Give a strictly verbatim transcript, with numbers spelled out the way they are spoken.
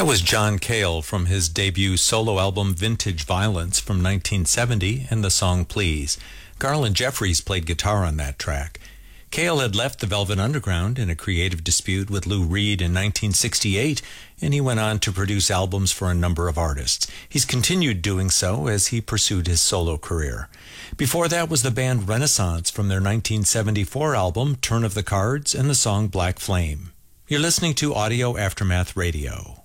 That was John Cale from his debut solo album Vintage Violence from nineteen seventy and the song Please. Garland Jeffries played guitar on that track. Cale had left the Velvet Underground in a creative dispute with Lou Reed in nineteen sixty-eight, and he went on to produce albums for a number of artists. He's continued doing so as he pursued his solo career. Before that was the band Renaissance from their nineteen seventy-four album Turn of the Cards and the song Black Flame. You're listening to Audio Aftermath Radio.